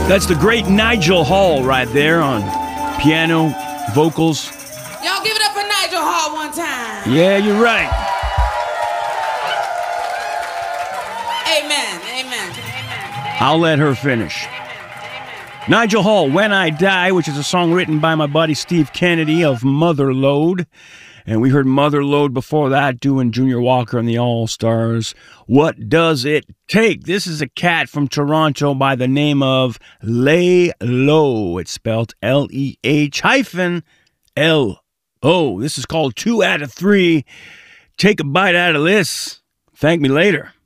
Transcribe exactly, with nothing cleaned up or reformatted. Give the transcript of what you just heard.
That's the great Nigel Hall right there on piano, vocals. Y'all give it up for Nigel Hall one time. Yeah, you're right. Amen, amen, amen. I'll let her finish. Nigel Hall, When I Die, which is a song written by my buddy Steve Kennedy of Mother Lode. And we heard Mother Lode before that doing Junior Walker and the All-Stars. What Does It Take? This is a cat from Toronto by the name of Lay Low. It's spelled L E H hyphen L O. This is called Two Out of Three. Take a bite out of this. Thank me later.